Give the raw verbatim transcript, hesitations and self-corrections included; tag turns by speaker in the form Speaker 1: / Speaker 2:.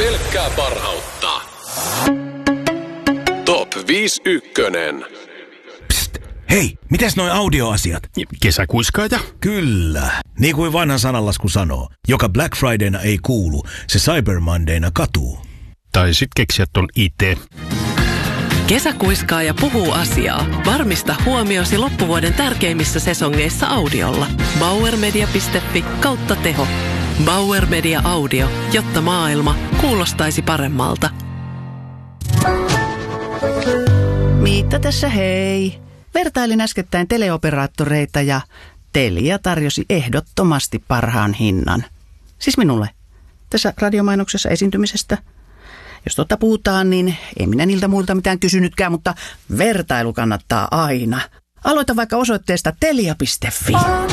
Speaker 1: Pelkkää parhautta. Top viisi ykkönen.
Speaker 2: Psst, hei, mitäs noi audioasiat?
Speaker 3: Kesäkuiskaaja?
Speaker 2: Kyllä, niin kuin vanha sananlasku sanoo. Joka Black Fridayna ei kuulu, se Cyber Mondayna katuu.
Speaker 3: Tai sit keksiä ton itse.
Speaker 4: Kesäkuiskaaja puhuu asiaa. Varmista huomiosi loppuvuoden tärkeimmissä sesongeissa audiolla. bauermedia piste fi kautta teho. Bauer Media Audio, jotta maailma kuulostaisi paremmalta.
Speaker 5: Miitta tässä hei. Vertailin äskettäin teleoperaattoreita ja Telia tarjosi ehdottomasti parhaan hinnan. Siis minulle. Tässä radiomainoksessa esiintymisestä. Jos totta puhutaan, niin ei minä niiltä muilta mitään kysynytkään, mutta vertailu kannattaa aina. Aloita vaikka osoitteesta telia piste fi.